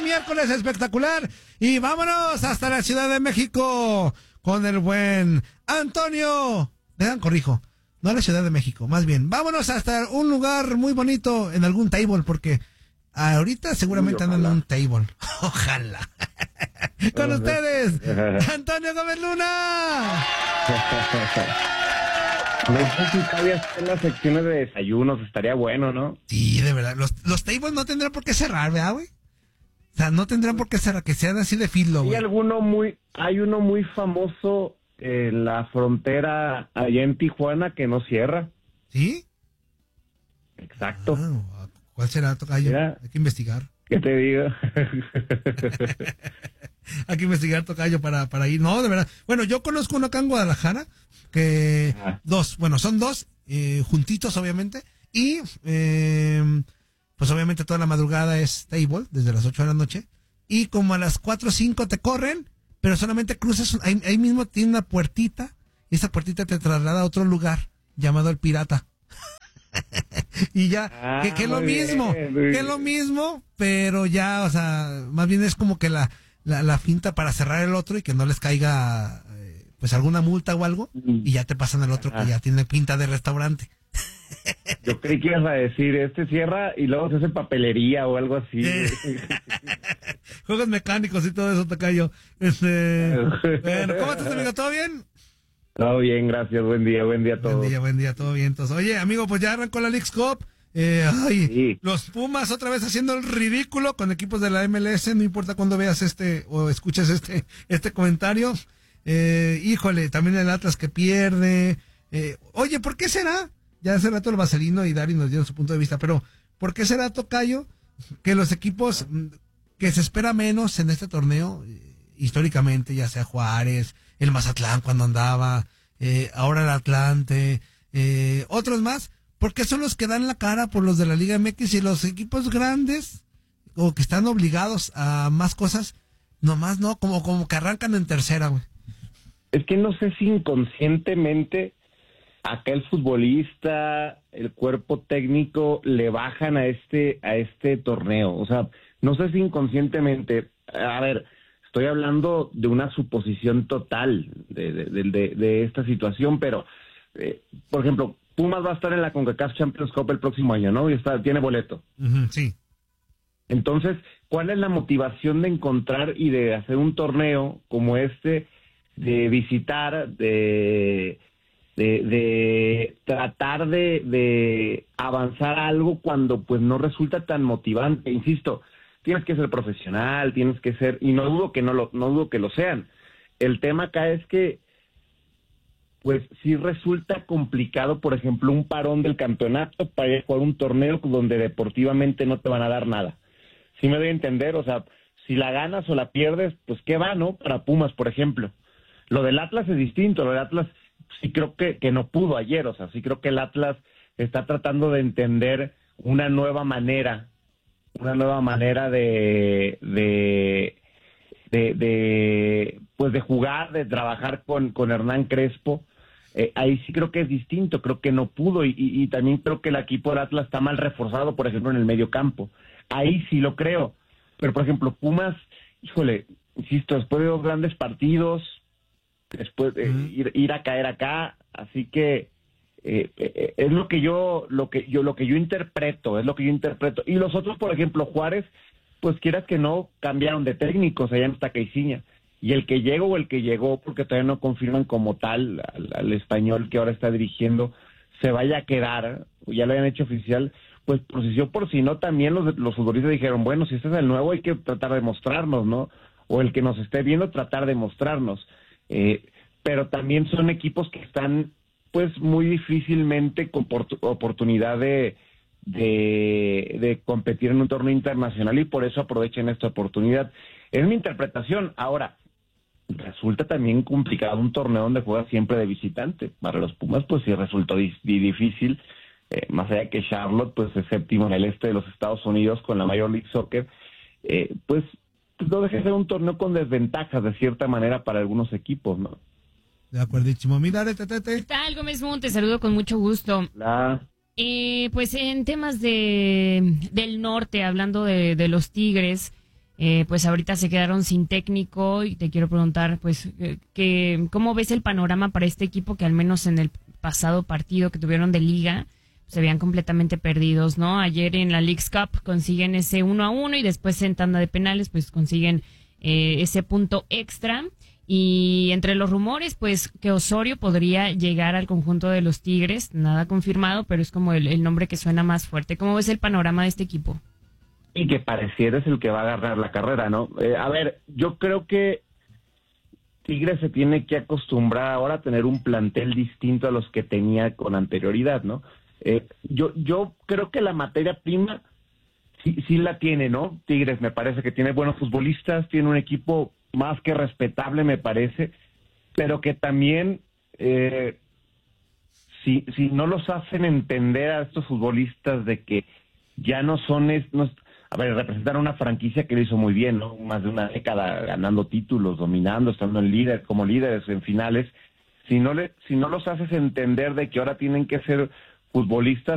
miércoles espectacular. Y vámonos hasta la Ciudad de México con el buen Antonio. Corrijo, no a la Ciudad de México, más bien. Vámonos hasta un lugar muy bonito en algún table, porque ahorita seguramente andan en un table. Ojalá. Con ustedes, Antonio Gómez Luna. No sé si todavía están las secciones de desayunos, estaría bueno, ¿no? Sí, de verdad. Los tables no tendrán por qué cerrar, ¿verdad, güey? O sea, no tendrán por qué cerrar, que sean así de filo, güey. Hay uno muy famoso en la frontera allá en Tijuana que no cierra. ¿Sí? Exacto. ¿Cuál será, tocayo? Mira, hay que investigar. ¿Qué te digo? Hay que investigar, tocayo, para ir. No, de verdad. Bueno, yo conozco uno acá en Guadalajara, que son dos, juntitos, obviamente, y pues obviamente toda la madrugada es table, desde las 8 de la noche, y como a las 4 o 5 te corren, pero solamente cruzas, ahí mismo tiene una puertita, y esa puertita te traslada a otro lugar, llamado El Pirata. Y ya, que es lo mismo, que es lo mismo, pero ya, o sea, más bien es como que la finta para cerrar el otro y que no les caiga pues alguna multa o algo, y ya te pasan al otro que ya tiene pinta de restaurante. Yo creí que ibas a decir, cierra y luego se hace papelería o algo así. Juegos mecánicos y todo eso, tocayo. Bueno, ¿cómo estás, amigo? ¿Todo bien? Todo bien, gracias, buen día a todos. Buen día, todo bien. Entonces, oye, amigo, pues ya arrancó la Leagues Cup. Sí. Los Pumas otra vez haciendo el ridículo con equipos de la MLS, no importa cuando veas o escuches este comentario. Híjole, también el Atlas que pierde. Oye, ¿por qué será? Ya hace rato el Vaselino y Dari nos dieron su punto de vista, pero ¿por qué será, tocayo, que los equipos que se espera menos en este torneo, históricamente, ya sea Juárez, el Mazatlán cuando andaba, ahora el Atlante, otros más, porque son los que dan la cara por los de la Liga MX, y los equipos grandes, o que están obligados a más cosas, nomás no, como que arrancan en tercera, güey? Es que no sé si inconscientemente acá el futbolista, el cuerpo técnico le bajan a este torneo, o sea, no sé si inconscientemente, a ver, estoy hablando de una suposición total de esta situación, pero, por ejemplo, Pumas va a estar en la CONCACAF Champions Cup el próximo año, ¿no? Y tiene boleto. Sí. Entonces, ¿cuál es la motivación de encontrar y de hacer un torneo como este, de visitar, de tratar de avanzar algo cuando pues no resulta tan motivante? Insisto, tienes que ser profesional, tienes que ser, y no dudo que no dudo que lo sean. El tema acá es que pues sí resulta complicado, por ejemplo, un parón del campeonato para ir a jugar un torneo donde deportivamente no te van a dar nada. ¿Sí me doy a entender? O sea, si la ganas o la pierdes, pues qué va, ¿no? Para Pumas, por ejemplo. Lo del Atlas es distinto, lo del Atlas sí creo que no pudo ayer, o sea, sí creo que el Atlas está tratando de entender una nueva manera de jugar, de trabajar con Hernán Crespo. Ahí sí creo que es distinto, creo que no pudo, y también creo que el equipo del Atlas está mal reforzado, por ejemplo, en el medio campo. Ahí sí lo creo, pero por ejemplo, Pumas, híjole, insisto, después de 2 grandes partidos, después ir a caer acá, así que es lo que yo interpreto, y los otros, por ejemplo, Juárez, pues quieras que no, cambiaron de técnicos, allá no está Caixinha, y el que llegó o el que llegó, porque todavía no confirman como tal al español que ahora está dirigiendo, se vaya a quedar, o ya lo hayan hecho oficial, pues por si no, también los futbolistas dijeron, bueno, si este es el nuevo hay que tratar de mostrarnos, ¿no? O el que nos esté viendo tratar de mostrarnos. Pero también son equipos que están pues muy difícilmente con oportunidad de competir en un torneo internacional, y por eso aprovechan esta oportunidad. Es mi interpretación. Ahora, resulta también complicado un torneo donde juega siempre de visitante. Para los Pumas pues sí resultó difícil, más allá que Charlotte pues es séptimo en el este de los Estados Unidos con la Major League Soccer, pues no deja de ser un torneo con desventajas de cierta manera para algunos equipos, ¿no? De acuerdísimo. Mira, Tetete. ¿Qué tal, Gómez Moon? Te saludo con mucho gusto. Hola. Pues en temas del norte, hablando de los Tigres, pues ahorita se quedaron sin técnico y te quiero preguntar, pues, ¿cómo ves el panorama para este equipo que al menos en el pasado partido que tuvieron de liga se veían completamente perdidos, ¿no? Ayer en la Leagues Cup consiguen ese 1-1 y después en tanda de penales pues consiguen ese punto extra. Y entre los rumores, pues que Osorio podría llegar al conjunto de los Tigres, nada confirmado, pero es como el nombre que suena más fuerte. ¿Cómo ves el panorama de este equipo? Y que pareciera es el que va a agarrar la carrera, ¿no? A ver, yo creo que Tigres se tiene que acostumbrar ahora a tener un plantel distinto a los que tenía con anterioridad, ¿no? Yo creo que la materia prima sí la tiene, ¿no? Tigres me parece que tiene buenos futbolistas, tiene un equipo más que respetable, me parece, pero que también si no los hacen entender a estos futbolistas de que ya no son... a ver, representar una franquicia que lo hizo muy bien, ¿no? Más de una década ganando títulos, dominando, estando como líderes en finales. Si no los haces entender de que ahora tienen que ser futbolistas